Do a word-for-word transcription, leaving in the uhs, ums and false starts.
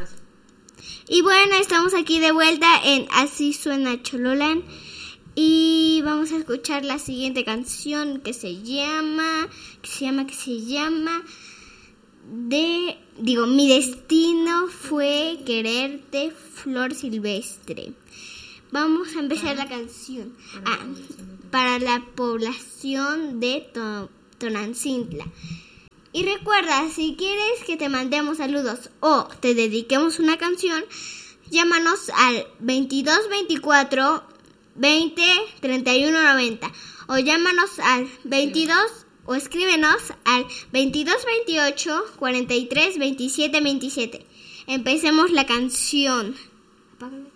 Y bueno, estamos aquí de vuelta en Así Suena Chololan. Y vamos a escuchar la siguiente canción que se llama, que se llama, que se llama, de, digo, Mi destino fue quererte, Flor Silvestre. Vamos a empezar la canción. Ah, para la población de to- Tonancintla. Y recuerda, si quieres que te mandemos saludos o te dediquemos una canción, llámanos al veintidós veinticuatro veinte treinta y uno noventa o llámanos al veintidós o escríbenos al veintidós veintiocho cuarenta y tres veintisiete veintisiete. Empecemos la canción. Apágame.